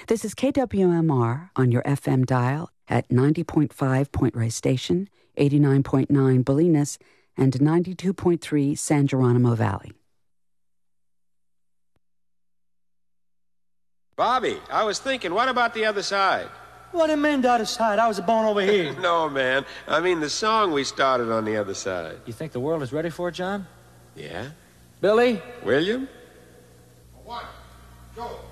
This is KWMR on your FM dial at 90.5 Point Reyes Station, 89.9 Bolinas, and 92.3 San Geronimo Valley. Bobby, I was thinking, what about the other side? What do you mean the other side? I was born over here. No, man. I mean the song we started on the other side. You think the world is ready for it, John? Yeah? Billy? William? 1, 2.